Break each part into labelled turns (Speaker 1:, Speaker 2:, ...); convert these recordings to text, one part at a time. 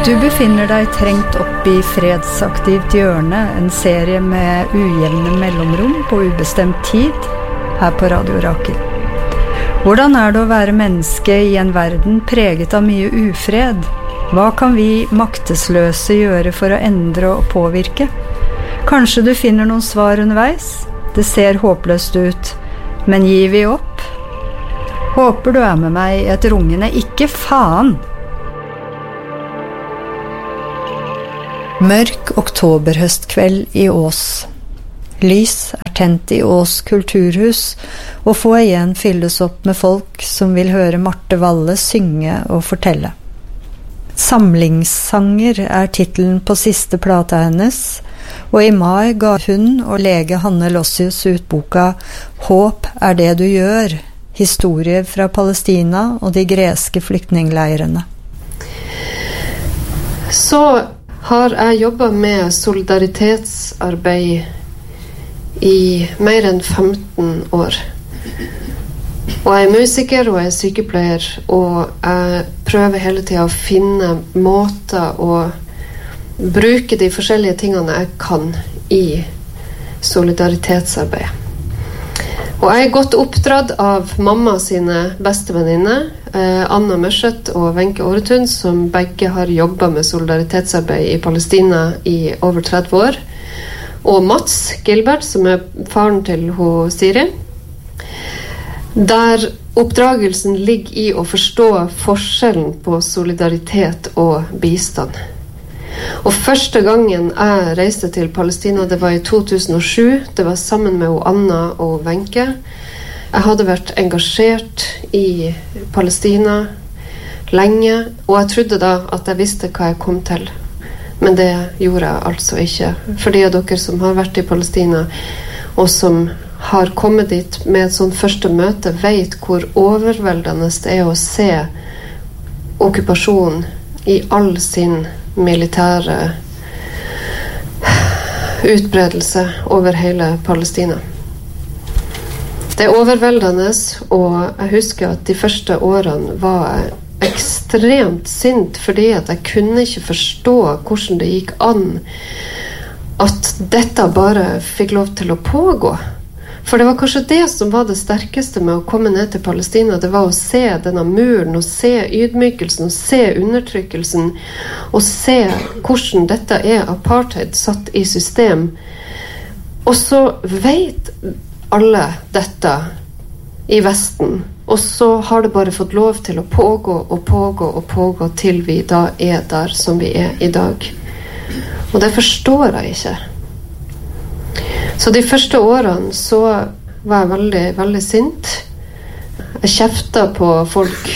Speaker 1: Du befinner deg trengt opp i fredsaktivt hjørne, en serie med ujevne mellomrom på ubestemt tid, her på Radio Rakel. Hvordan det å være menneske i en verden preget av mye ufred? Hva kan vi maktesløse gjøre for å endre og påvirke? Kanskje du finner noen svar underveis? Det ser håpløst ut, men gir vi opp? Håper du med meg i et rungende ikke faen! Mørk oktoberhøstkveld i Ås. Lys tent i Ås kulturhus, og foajeen fylles opp med folk som vil høre Marte Valle synge og fortelle. Samlingssanger titelen på siste plata hennes, og i mai ga hun og lege Hanne Lossius ut boka «Håp det du gjør», historier fra Palestina og de greske flyktningleirene.
Speaker 2: Så har jeg jobbet med solidaritetsarbeid i mer enn 15 år. Og jeg musiker, og jeg sykepleier, og jeg prøver hele tiden å finne måter å bruke de forskjellige tingene jeg kan i solidaritetsarbeid. Og jeg godt oppdratt av mamma sine beste venninner, Anna Mørseth og Wenche Åretun, som begge har jobbet med solidaritetsarbeid i Palestina i over 30 år. Og Mats Gilbert, som faren til Siri. Der oppdragelsen ligger i å forstå forskjellen på solidaritet og bistand. Og første gangen jeg reiste til Palestina, det var i 2007. Det var sammen med Anna og Wenche. Jeg hadde vært engasjert i Palestina lenge, og jeg trodde da at jeg visste hva jeg kom til. Men det gjorde jeg altså ikke. For de av dere som har vært i Palestina, og som har kommet dit med et sånt første møte, vet hvor overveldende det å se okkupasjon i all sin militære utbredelse over hele Palestina. Det overveldende, og jeg husker at de første årene var jeg ekstremt sint, fordi at jeg kunne ikke forstå hvordan det gikk an at dette bare fikk lov til å pågå. For det var kanskje det som var det sterkeste med å komme ned til Palestina. Det var å se denne muren, og se ydmykelsen, og se undertrykkelsen, og se hvordan dette apartheid satt i system. Og så vet alle dette i Vesten, og så har det bare fått lov til å pågå og pågå og pågå til vi da der som vi i dag. Og det forstår jeg ikke. Så de første årene så var jeg veldig, veldig sint. Jeg kjeftet på folk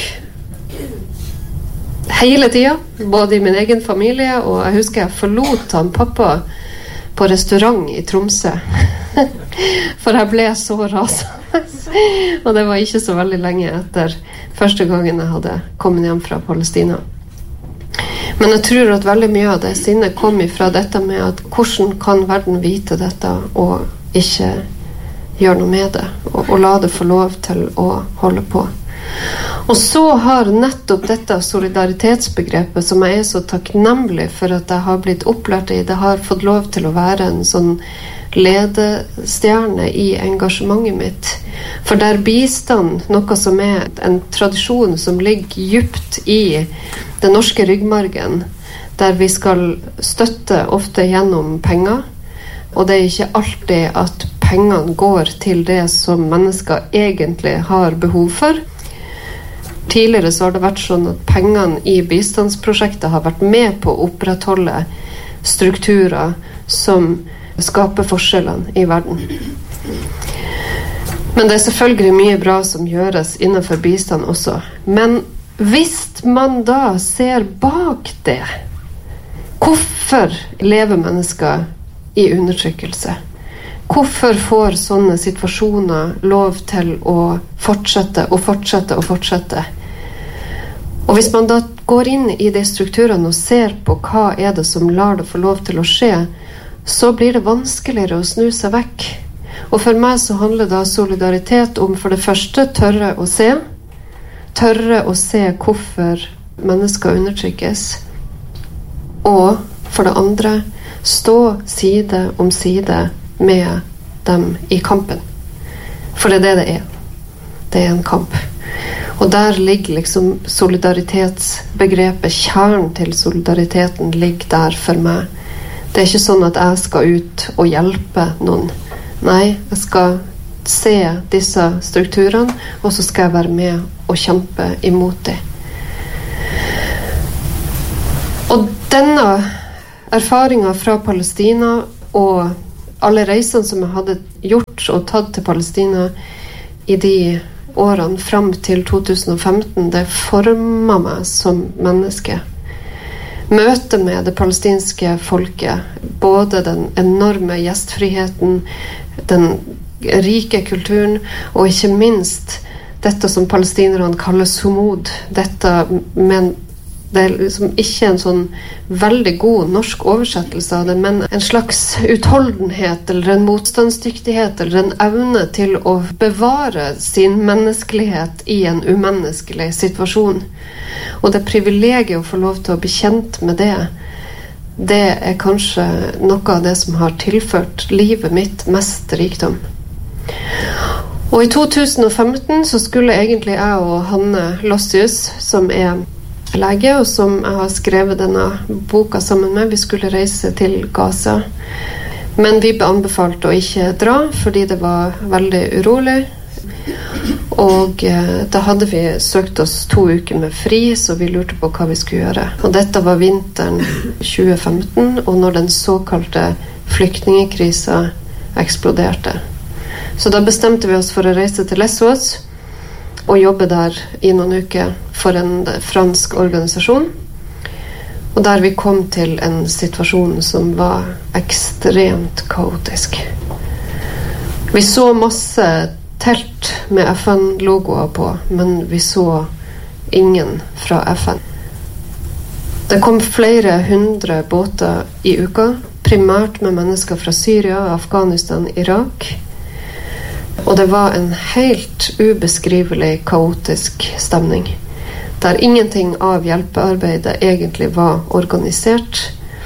Speaker 2: hele tiden, både i min egen familie, og jeg husker jeg forlot han pappa på restaurant i Tromsø. For jeg ble så rasende. Og det var ikke så veldig lenge etter første gangen jeg hadde kommet hjem fra Palestina. Men jeg tror at veldig mye av det sinnet kom ifra dette med at hvordan kan verden vite dette og ikke gjøre noe med det, og la det få lov til å holde på. Og så har nettopp dette solidaritetsbegrepet, som jeg så takknemlig for at jeg har blitt opplært i, det har fått lov til å være en sånn ledestjerne i engasjementet mitt. For der bistand, noe som en tradisjon som ligger djupt i den norske ryggmargen, der vi skal støtte ofte gjennom penger, og det ikke alltid at pengene går til det som mennesker egentlig har behov for. Tidligere så har det vært sånn at pengene i bistandsprosjektet har vært med på å opprettholde strukturer som skaper forskjellene i verden. Men det selvfølgelig mye bra som gjøres innenfor bistand også. Men hvis man da ser bak det, hvorfor lever mennesker i undertrykkelse? Hvorfor får sånne situasjoner lov til å fortsette og fortsette og fortsette? Og hvis man da går inn i de strukturene og ser på hva det som lar det få lov til å skje, så blir det vanskeligere å snu seg vekk. Og for meg så handler da solidaritet om for det første tørre å se hvorfor mennesker undertrykkes. og for det andre stå side om side med dem i kampen. For det er det er. Det er en kamp. Og der ligger liksom solidaritetsbegrepet, kjernen til solidariteten ligger der for meg. Det er ikke sånn at jeg skal ut og hjelpe noen. Nei, jeg skal se disse strukturene, og så skal jeg være med og kjempe imot dem. Og denne erfaringen fra Palestina og alle reisene som jeg hadde gjort og tatt til Palestina i de årene frem til 2015, det formet meg som menneske. Møtet med det palestinske folket, både den enorme gjestfriheten, den rike kulturen, og ikke minst dette som palestinerne kaller sumod, dette med det er liksom ikke en sånn veldig god norsk oversettelse av det, men en slags utholdenhet eller en motstandsdyktighet eller en evne til å bevare sin menneskelighet i en umenneskelig situasjon. Og det privilegiet å få lov til å bli kjent med det er kanskje noe av det som har tilført livet mitt mest rikdom. Og i 2015 så skulle egentlig jeg og Hanne Lossius, som er lege, og som jeg har skrevet denne boka sammen med, vi skulle reise til Gaza. Men vi ble anbefalt å ikke dra, fordi det var veldig urolig. Og da hadde vi søkt oss 2 uker med fri, så vi lurte på hva vi skulle gjøre. Og dette var vinteren 2015, og når den såkalte flyktningekrisa eksploderte. Så da bestemte vi oss for å reise til Lesvos, og jobbe der i noen uker for en fransk organisasjon. Og der vi kom til en situasjon som var ekstremt kaotisk. Vi så masse telt med FN-logoer på, men vi så ingen fra FN. Det kom flere 100 båter i uka, primært med mennesker fra Syria, Afghanistan, Irak. Og det var en helt ubeskrivelig kaotisk stemning, der ingenting av hjelpearbeidet egentlig var organisert,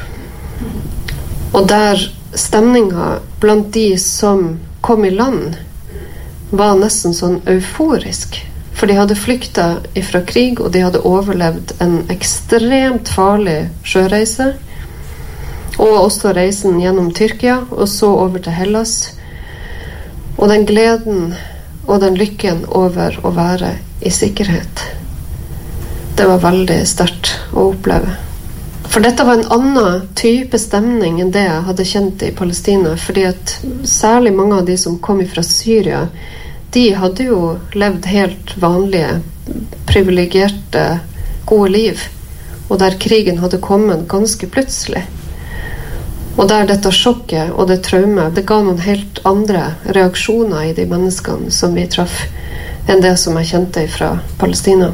Speaker 2: og der stemningen blant de som kom i land var nesten sånn euforisk, for de hadde flyktet fra krig, og de hadde overlevd en ekstremt farlig sjøreise, og også reisen gjennom Tyrkia, og så over til Hellas. Og den gleden og den lykken over å være i sikkerhet, det var veldig sterkt å oppleve. For dette var en annen type stemning enn det jeg hadde kjent i Palestina, fordi at særlig mange av de som kom fra Syria, de hadde jo levd helt vanlige, privilegerte, gode liv, og der krigen hadde kommet ganske plutselig. Og der dette sjokket og det traumet, det ga noen helt andre reaksjoner i de menneskene som vi traff, enn det som jeg kjente fra Palestina.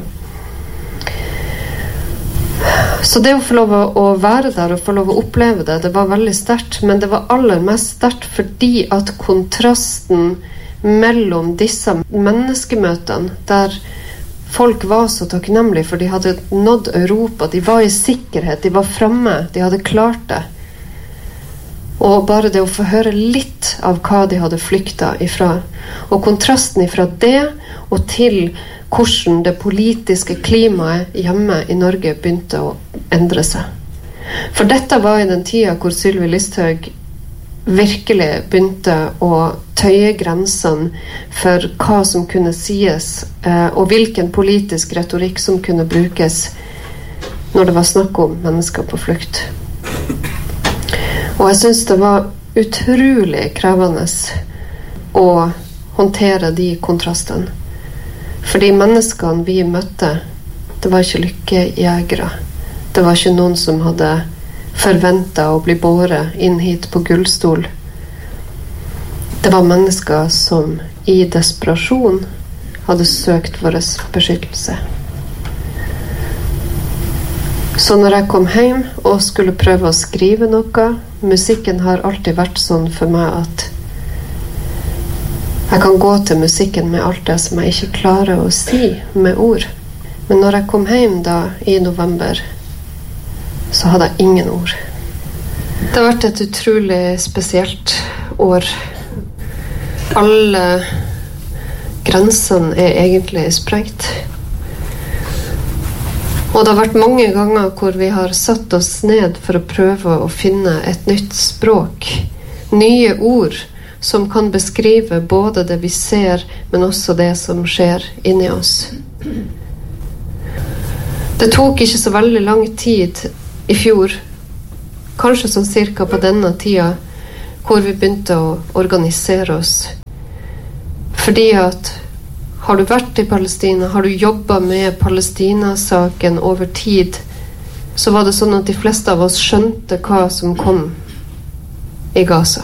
Speaker 2: Så det å få lov å være der og få lov å oppleve det, det var veldig sterkt, men det var aller mest sterkt fordi at kontrasten mellom disse menneskemøtene, der folk var så takknemlige for de hadde nådd Europa, de var i sikkerhet, de var fremme, de hadde klart det. Og bare det å få høre litt av hva de hadde flyktet ifra, og kontrasten ifra det og til hvordan det politiske klimaet hjemme i Norge begynte å endre seg. For dette var i den tida hvor Sylvi Listhaug virkelig begynte å tøye grensene for hva som kunne sies, og hvilken politisk retorikk som kunne brukes når det var snakk om mennesker på flukt. Og jeg synes det var utrolig krevende å håndtere de kontrastene. Fordi menneskene vi møtte, det var ikke lykkejegere. Det var ikke noen som hadde forventet å bli båret inn hit på gullstol. Det var mennesker som i desperasjon hadde søkt vår beskyttelse. Så når jeg kom hjem og skulle prøve å skrive noe, musikken har alltid vært sånn for meg at jeg kan gå til musikken med alt det som jeg ikke klarer å si med ord. Men når jeg kom hjem da i november, så hadde jeg ingen ord. Det har vært et utrolig spesielt år. Alle grensene egentlig sprengt. Og det har vært mange ganger hvor vi har satt oss ned for å prøve å finne et nytt språk, nye ord som kan beskrive både det vi ser, men også det som skjer inni oss. Det tok ikke så veldig lang tid i fjor, kanskje sånn cirka på denne tida, hvor vi begynte å organisere oss. Fordi at har du vært i Palestina, har du jobbet med Palestina-saken over tid, så var det sånn at de fleste av oss skjønte hva som kom i Gaza.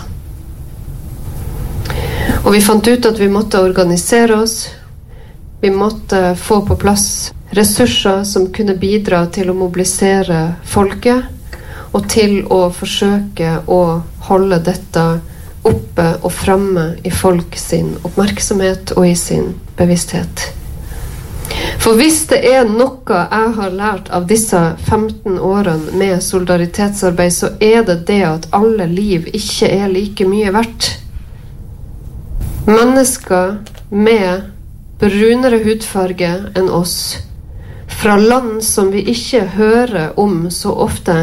Speaker 2: Og vi fant ut at vi måtte organisere oss, vi måtte få på plass ressurser som kunne bidra til å mobilisere folket, og til å forsøke å holde dette oppe og fremme i folk sin oppmerksomhet og i sin bevissthet. For hvis det noe jeg har lært av disse 15 årene med solidaritetsarbeid, så det at alle liv ikke like mye verdt. Mennesker med brunere hudfarge enn oss, fra land som vi ikke hører om så ofte,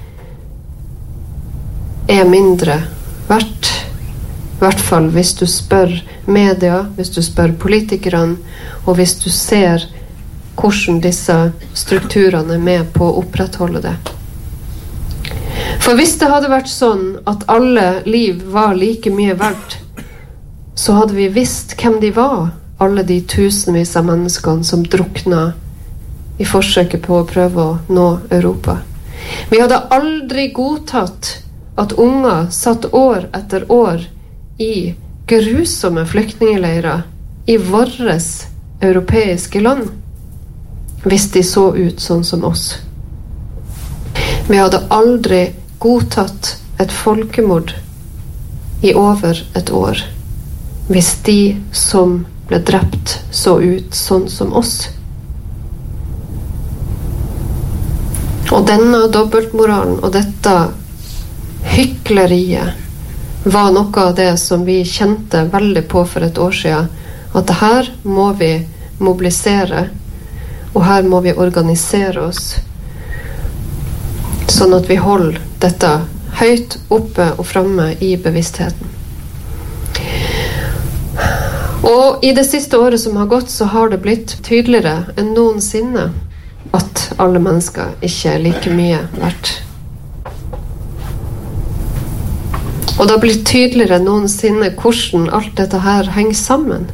Speaker 2: mindre verdt. I hvert fall hvis du spør media, hvis du spør politikerne, og hvis du ser hvordan disse strukturene med på å opprettholde det. For hvis det hadde vært sånn at alle liv var like mye verdt, så hadde vi visst hvem de var, alle de tusenvis av menneskene som drukna i forsøket på å prøve å nå Europa. Vi hadde aldri godtatt at unger satt år etter år i grusomme flyktningeleirer i våres europeiske land, hvis de så ut sånn som oss. Vi hadde aldri godtatt et folkemord i over et år, hvis de som ble drept så ut sånn som oss. Og denne dobbeltmoralen og dette hykleriet var noe av det som vi kjente veldig på for et år siden, at her må vi mobilisere, og her må vi organisere oss, sånn at vi holder dette høyt oppe og fremme i bevisstheten. Og i det siste året som har gått, så har det blitt tydeligere enn noensinne at alle mennesker ikke like mye verdt. Og det har blitt tydeligere enn noensinne hvordan alt dette her henger sammen.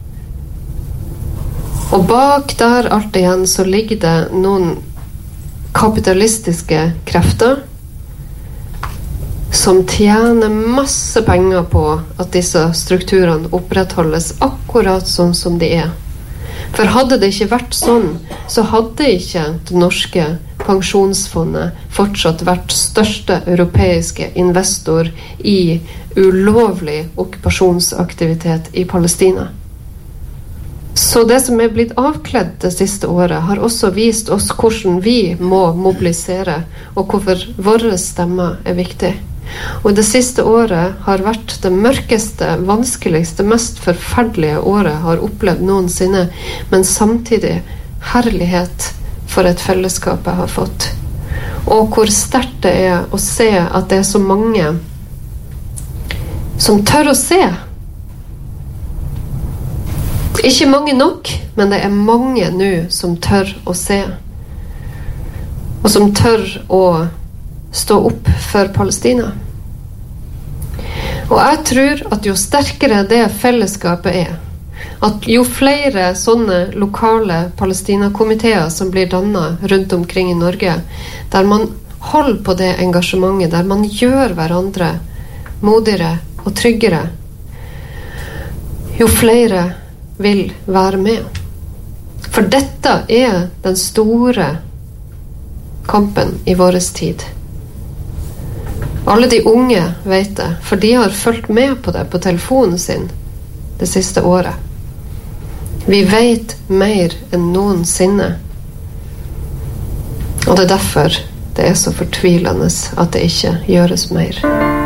Speaker 2: Og bak der alt igjen så ligger det noen kapitalistiske krefter som tjener masse penger på at disse strukturene opprettholdes akkurat sånn som de For hadde det ikke vært sånn, så hadde ikke det norske pensjonsfondet fortsatt vært største europeiske investor i ulovlig okkupasjonsaktivitet i Palestina. Så det som blitt avkledd det siste året har også vist oss hvordan vi må mobilisere, og hvorfor våre stemmer viktig. Og det siste året har vært det mørkeste, vanskeligste, mest forferdelige året har opplevd noensinne, men samtidig herlighet for et fellesskap jeg har fått. Og hvor sterkt det å se at det så mange som tør å se. Ikke mange nok, men det mange nå som tør å se. Og som tør å stå opp for Palestina. Og jeg tror at jo sterkere det fellesskapet at jo flere sånne lokale Palestina-komiteer som blir dannet rundt omkring i Norge, der man holder på det engasjementet, der man gjør hverandre modigere og tryggere, jo flere vil være med. For dette den store kampen i vår tid. Alle de unge vet det, for de har fulgt med på det på telefonen sin det siste året. Vi vet mer enn noensinne. Og det derfor Det så fortvilende at det ikke gjøres mer.